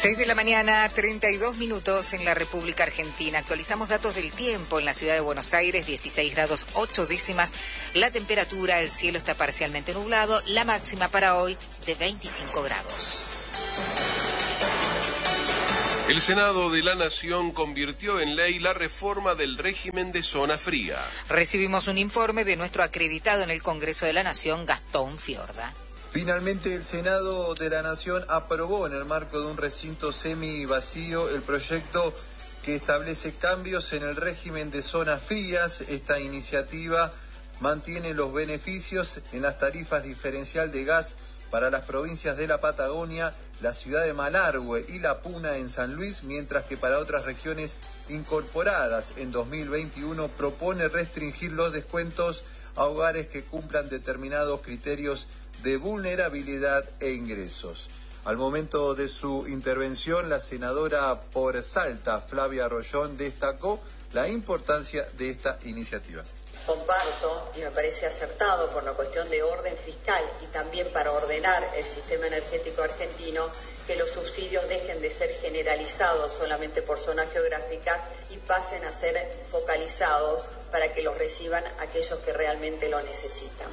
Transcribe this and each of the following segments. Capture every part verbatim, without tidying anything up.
seis de la mañana, treinta y dos minutos en la República Argentina. Actualizamos datos del tiempo en la ciudad de Buenos Aires, dieciséis grados ocho décimas. La temperatura, el cielo está parcialmente nublado. La máxima para hoy de veinticinco grados. El Senado de la Nación convirtió en ley la reforma del régimen de zona fría. Recibimos un informe de nuestro acreditado en el Congreso de la Nación, Gastón Fiorda. Finalmente, el Senado de la Nación aprobó en el marco de un recinto semivacío el proyecto que establece cambios en el régimen de zonas frías. Esta iniciativa mantiene los beneficios en las tarifas diferencial de gas para las provincias de la Patagonia, la ciudad de Malargüe y La Puna en San Luis, mientras que para otras regiones incorporadas en dos mil veintiuno propone restringir los descuentos a hogares que cumplan determinados criterios de vulnerabilidad e ingresos. Al momento de su intervención, la senadora por Salta, Flavia Rollón, destacó la importancia de esta iniciativa. Comparto y me parece acertado por la cuestión de orden fiscal y también para ordenar el sistema energético argentino, que los subsidios dejen de ser generalizados solamente por zonas geográficas y pasen a ser focalizados para que los reciban aquellos que realmente lo necesitan.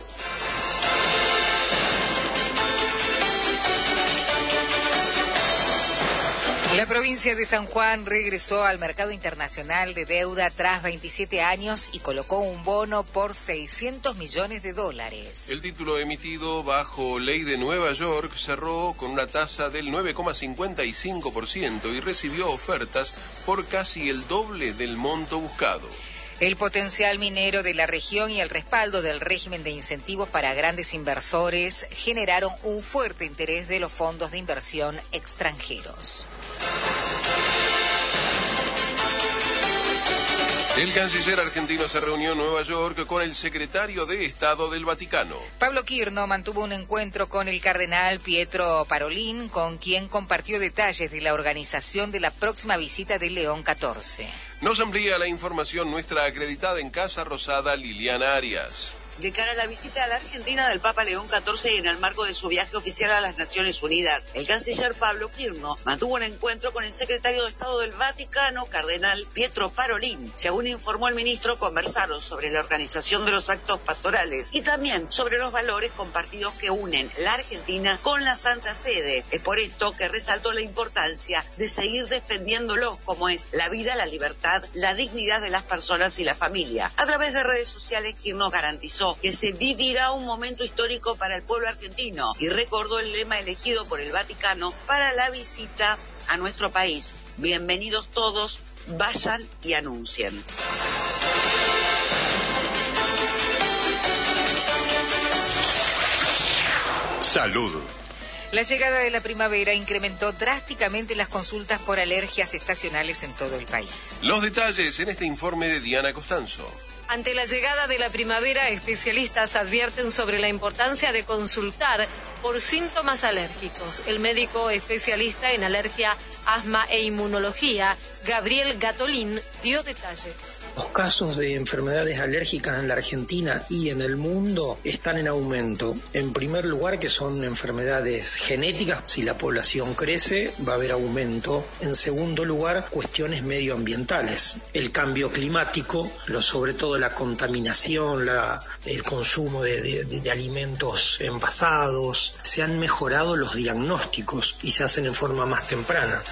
La provincia de San Juan regresó al mercado internacional de deuda tras veintisiete años y colocó un bono por seiscientos millones de dólares. El título emitido bajo ley de Nueva York cerró con una tasa del nueve coma cincuenta y cinco por ciento y recibió ofertas por casi el doble del monto buscado. El potencial minero de la región y el respaldo del régimen de incentivos para grandes inversores generaron un fuerte interés de los fondos de inversión extranjeros. El canciller argentino se reunió en Nueva York con el secretario de Estado del Vaticano. Pablo Quirno mantuvo un encuentro con el cardenal Pietro Parolin, con quien compartió detalles de la organización de la próxima visita de León catorce. Nos amplía la información nuestra acreditada en Casa Rosada, Liliana Arias. De cara a la visita a la Argentina del Papa León catorce y en el marco de su viaje oficial a las Naciones Unidas, el canciller Pablo Quirno mantuvo un encuentro con el secretario de Estado del Vaticano, cardenal Pietro Parolin. Según informó el ministro, conversaron sobre la organización de los actos pastorales y también sobre los valores compartidos que unen la Argentina con la Santa Sede. Es por esto que resaltó la importancia de seguir defendiéndolos, como es la vida, la libertad, la dignidad de las personas y la familia. A través de redes sociales, Quirno garantizó que se vivirá un momento histórico para el pueblo argentino y recordó el lema elegido por el Vaticano para la visita a nuestro país: bienvenidos todos, vayan y anuncien. Salud. La llegada de la primavera incrementó drásticamente las consultas por alergias estacionales en todo el país. Los detalles en este informe de Diana Costanzo. Ante la llegada de la primavera, especialistas advierten sobre la importancia de consultar por síntomas alérgicos. El médico especialista en alergia, asma e inmunología, Gabriel Gatolín, dio detalles. Los casos de enfermedades alérgicas en la Argentina y en el mundo están en aumento. En primer lugar, que son enfermedades genéticas. Si la población crece, va a haber aumento. En segundo lugar, cuestiones medioambientales. El cambio climático, pero sobre todo la contaminación, la, el consumo de, de, de alimentos envasados. Se han mejorado los diagnósticos y se hacen en forma más temprana.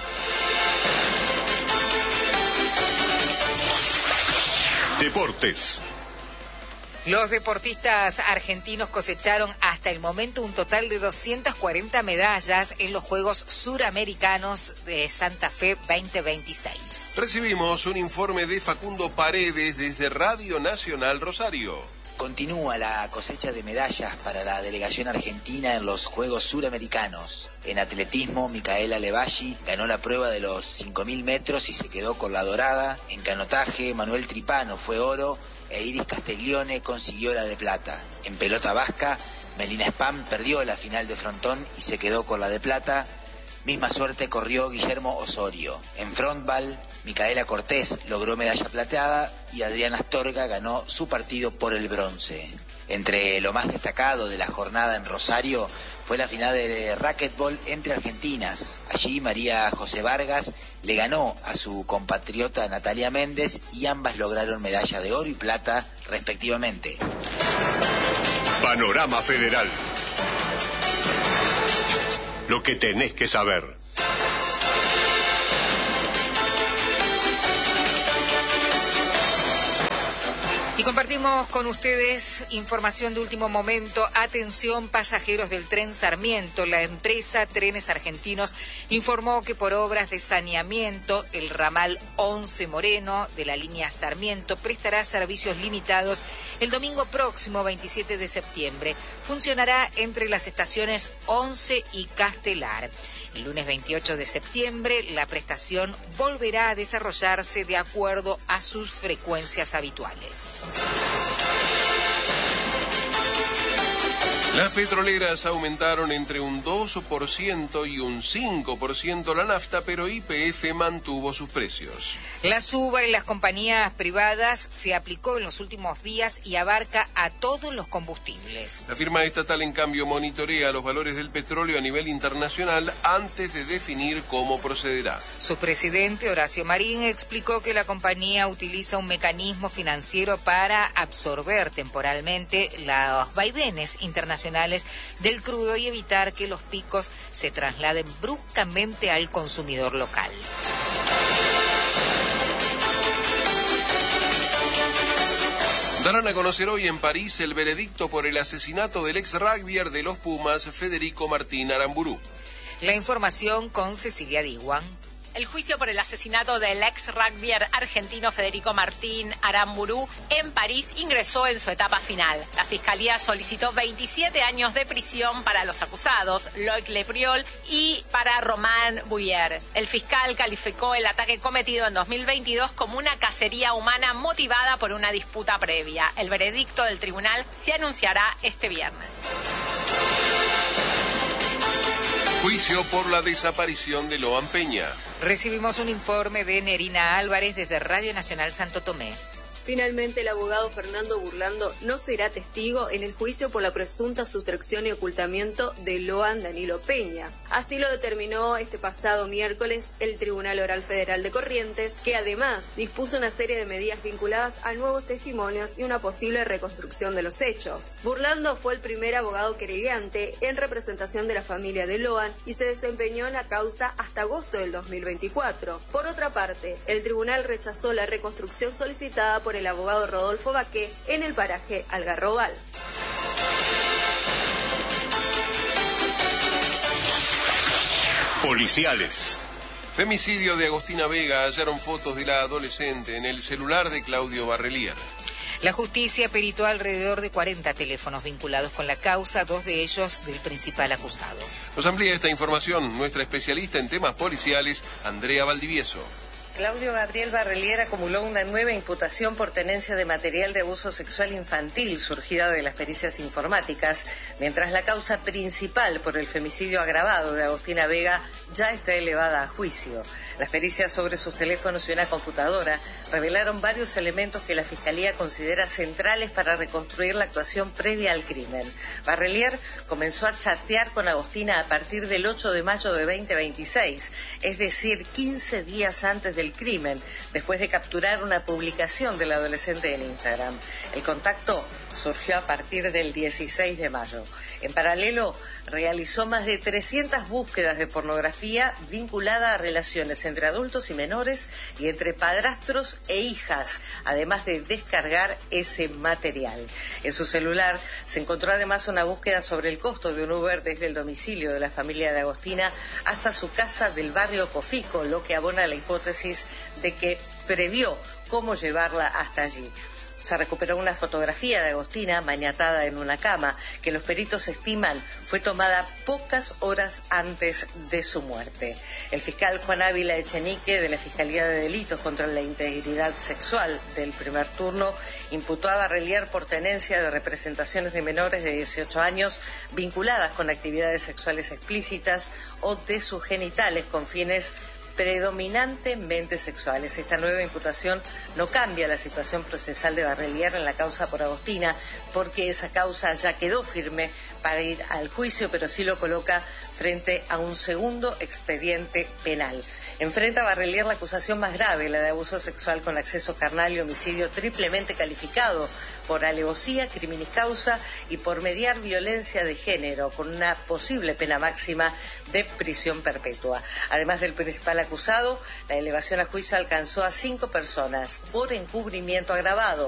Deportes. Los deportistas argentinos cosecharon hasta el momento un total de doscientas cuarenta medallas en los Juegos Suramericanos de Santa Fe veinte veintiséis. Recibimos un informe de Facundo Paredes desde Radio Nacional Rosario. Continúa la cosecha de medallas para la delegación argentina en los Juegos Suramericanos. En atletismo, Micaela Levalli ganó la prueba de los cinco mil metros y se quedó con la dorada. En canotaje, Manuel Tripano fue oro e Iris Castiglione consiguió la de plata. En pelota vasca, Melina Spam perdió la final de frontón y se quedó con la de plata. Misma suerte corrió Guillermo Osorio. En frontball, Micaela Cortés logró medalla plateada y Adriana Astorga ganó su partido por el bronce. Entre lo más destacado de la jornada en Rosario fue la final de racquetball entre argentinas. Allí María José Vargas le ganó a su compatriota Natalia Méndez y ambas lograron medalla de oro y plata respectivamente. Panorama Federal. Lo que tenés que saber. Y compartimos con ustedes información de último momento. Atención, pasajeros del tren Sarmiento. La empresa Trenes Argentinos informó que por obras de saneamiento, el ramal once Moreno de la línea Sarmiento prestará servicios limitados el domingo próximo, veintisiete de septiembre. Funcionará entre las estaciones once y Castelar. El lunes veintiocho de septiembre, la prestación volverá a desarrollarse de acuerdo a sus frecuencias habituales. Las petroleras aumentaron entre un dos por ciento y un cinco por ciento la nafta, pero Y P F mantuvo sus precios. La suba en las compañías privadas se aplicó en los últimos días y abarca a todos los combustibles. La firma estatal, en cambio, monitorea los valores del petróleo a nivel internacional antes de definir cómo procederá. Su presidente, Horacio Marín, explicó que la compañía utiliza un mecanismo financiero para absorber temporalmente los vaivenes internacionales del crudo y evitar que los picos se trasladen bruscamente al consumidor local. Darán a conocer hoy en París el veredicto por el asesinato del ex rugbyer de los Pumas, Federico Martín Aramburú. La información con Cecilia Diwan. El juicio por el asesinato del ex rugbyer argentino Federico Martín Aramburú en París ingresó en su etapa final. La Fiscalía solicitó veintisiete años de prisión para los acusados, Loic Lepriol y para Román Buyer. El fiscal calificó el ataque cometido en dos mil veintidós como una cacería humana motivada por una disputa previa. El veredicto del tribunal se anunciará este viernes. Juicio por la desaparición de Loan Peña. Recibimos un informe de Nerina Álvarez desde Radio Nacional Santo Tomé. Finalmente, el abogado Fernando Burlando no será testigo en el juicio por la presunta sustracción y ocultamiento de Loan Danilo Peña. Así lo determinó este pasado miércoles el Tribunal Oral Federal de Corrientes, que además dispuso una serie de medidas vinculadas a nuevos testimonios y una posible reconstrucción de los hechos. Burlando fue el primer abogado querellante en representación de la familia de Loan y se desempeñó en la causa hasta agosto del dos mil veinticuatro. Por otra parte, el tribunal rechazó la reconstrucción solicitada por el abogado Rodolfo Baqué en el paraje Algarrobal. Policiales. Femicidio de Agostina Vega. Hallaron fotos de la adolescente en el celular de Claudio Barrelier. La justicia peritó alrededor de cuarenta teléfonos vinculados con la causa, dos de ellos del principal acusado. Nos amplía esta información nuestra especialista en temas policiales, Andrea Valdivieso. Claudio Gabriel Barrelier acumuló una nueva imputación por tenencia de material de abuso sexual infantil surgida de las pericias informáticas, mientras la causa principal por el femicidio agravado de Agostina Vega ya está elevada a juicio. Las pericias sobre sus teléfonos y una computadora revelaron varios elementos que la Fiscalía considera centrales para reconstruir la actuación previa al crimen. Barrelier comenzó a chatear con Agostina a partir del ocho de mayo de veinte veintiséis, es decir, quince días antes del crimen, después de capturar una publicación del adolescente en Instagram. El contacto surgió a partir del dieciséis de mayo. En paralelo, realizó más de trescientas búsquedas de pornografía vinculada a relaciones entre adultos y menores y entre padrastros e hijas, además de descargar ese material. En su celular se encontró además una búsqueda sobre el costo de un Uber desde el domicilio de la familia de Agostina hasta su casa del barrio Cofico, lo que abona la hipótesis de que previó cómo llevarla hasta allí. Se recuperó una fotografía de Agostina maniatada en una cama que los peritos estiman fue tomada pocas horas antes de su muerte. El fiscal Juan Ávila Echenique de la Fiscalía de Delitos contra la Integridad Sexual del primer turno imputó a Barrelier por tenencia de representaciones de menores de dieciocho años vinculadas con actividades sexuales explícitas o de sus genitales con fines predominantemente sexuales. Esta nueva imputación no cambia la situación procesal de Barrelier en la causa por Agostina, porque esa causa ya quedó firme para ir al juicio, pero sí lo coloca frente a un segundo expediente penal. Enfrenta a Barrelier la acusación más grave, la de abuso sexual con acceso carnal y homicidio triplemente calificado por alevosía, criminis causa y por mediar violencia de género, con una posible pena máxima de prisión perpetua. Además del principal acusado, la elevación a juicio alcanzó a cinco personas por encubrimiento agravado,